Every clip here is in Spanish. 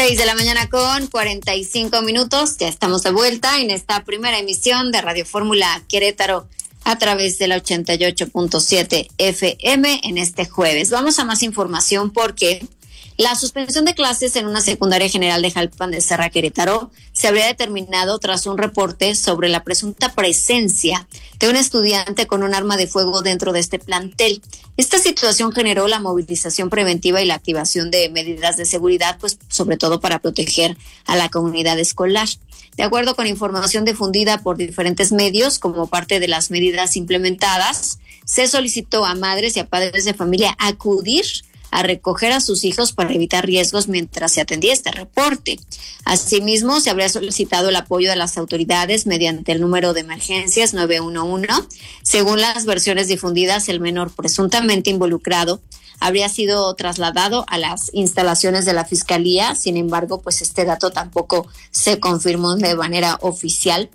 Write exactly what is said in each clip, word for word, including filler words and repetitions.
Seis de la mañana con cuarenta y cinco minutos. Ya estamos de vuelta en esta primera emisión de Radio Fórmula Querétaro a través de la ochenta y ocho punto siete F M en este jueves. Vamos a más información porque la suspensión de clases en una secundaria general de Jalpan de Serra, Querétaro, se habría determinado tras un reporte sobre la presunta presencia de un estudiante con un arma de fuego dentro de este plantel. Esta situación generó la movilización preventiva y la activación de medidas de seguridad, pues sobre todo para proteger a la comunidad escolar. De acuerdo con información difundida por diferentes medios, como parte de las medidas implementadas, se solicitó a madres y a padres de familia acudir a recoger a sus hijos para evitar riesgos mientras se atendía este reporte. Asimismo, se habría solicitado el apoyo de las autoridades mediante el número de emergencias nueve uno uno. Según las versiones difundidas, el menor presuntamente involucrado habría sido trasladado a las instalaciones de la Fiscalía. Sin embargo, pues este dato tampoco se confirmó de manera oficial.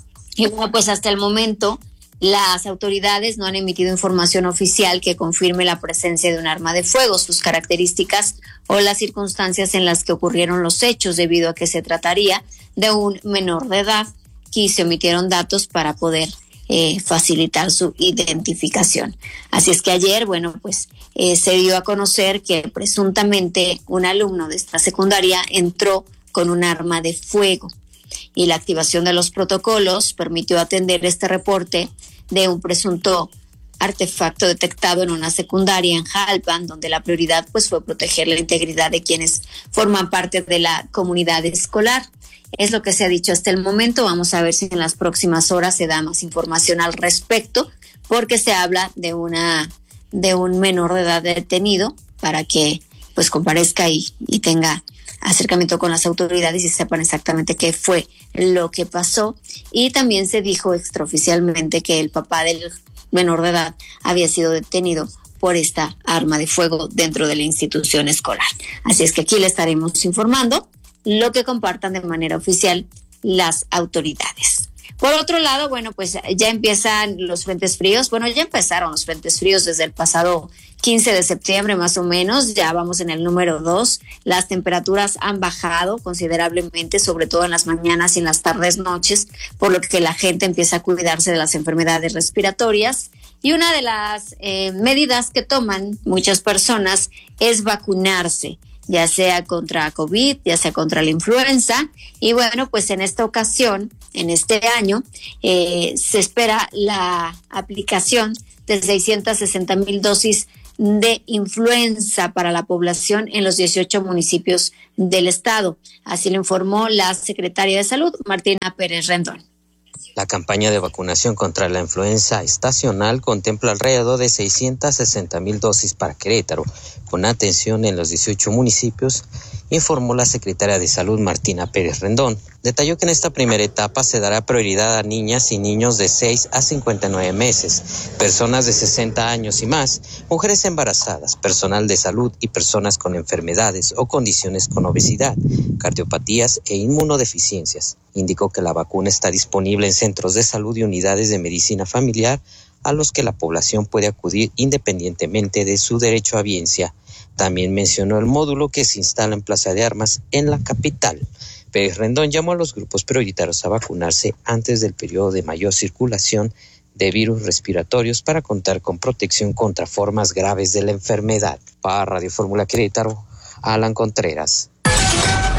Y bueno, pues hasta el momento las autoridades no han emitido información oficial que confirme la presencia de un arma de fuego, sus características o las circunstancias en las que ocurrieron los hechos, debido a que se trataría de un menor de edad y se omitieron datos para poder eh, facilitar su identificación. Así es que ayer, bueno, pues eh, se dio a conocer que presuntamente un alumno de esta secundaria entró con un arma de fuego. Y la activación de los protocolos permitió atender este reporte de un presunto artefacto detectado en una secundaria en Jalpan, donde la prioridad pues fue proteger la integridad de quienes forman parte de la comunidad escolar. Es lo que se ha dicho hasta el momento. Vamos a ver si en las próximas horas se da más información al respecto, porque se habla de una de un menor de edad detenido para que pues comparezca y, y tenga acercamiento con las autoridades y sepan exactamente qué fue lo que pasó. Y también se dijo extraoficialmente que el papá del menor de edad había sido detenido por esta arma de fuego dentro de la institución escolar. Así es que aquí le estaremos informando lo que compartan de manera oficial las autoridades. Por otro lado, bueno, pues ya empiezan los frentes fríos. Bueno, ya empezaron los frentes fríos desde el pasado quince de septiembre más o menos. Ya vamos en el número dos. Las temperaturas han bajado considerablemente, sobre todo en las mañanas y en las tardes noches, por lo que la gente empieza a cuidarse de las enfermedades respiratorias. Y una de las eh, medidas que toman muchas personas es vacunarse, ya sea contra COVID, ya sea contra la influenza. Y bueno, pues en esta ocasión, en este año, eh, se espera la aplicación de seiscientas sesenta mil dosis de influenza para la población en los dieciocho municipios del estado. Así lo informó la secretaria de Salud, Martina Pérez Rendón. La campaña de vacunación contra la influenza estacional contempla alrededor de seiscientas sesenta mil dosis para Querétaro, con atención en los dieciocho municipios, informó la secretaria de Salud, Martina Pérez Rendón. Detalló que en esta primera etapa se dará prioridad a niñas y niños de seis a cincuenta y nueve meses, personas de sesenta años y más, mujeres embarazadas, personal de salud y personas con enfermedades o condiciones con obesidad, cardiopatías e inmunodeficiencias. Indicó que la vacuna está disponible en centros de salud y unidades de medicina familiar a los que la población puede acudir independientemente de su derecho a biencia. También mencionó el módulo que se instala en Plaza de Armas en la capital. Pérez Rendón llamó a los grupos prioritarios a vacunarse antes del periodo de mayor circulación de virus respiratorios para contar con protección contra formas graves de la enfermedad. Para Radio Fórmula Querétaro, Alan Contreras.